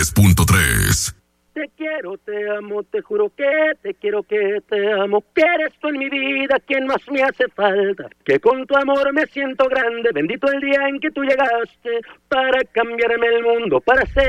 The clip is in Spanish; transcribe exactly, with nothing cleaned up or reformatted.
tres punto tres. Te quiero, te amo, te juro que te quiero, que te amo, que eres tú en mi vida quien más me hace falta, que con tu amor me siento grande, bendito el día en que tú llegaste para cambiarme el mundo, para ser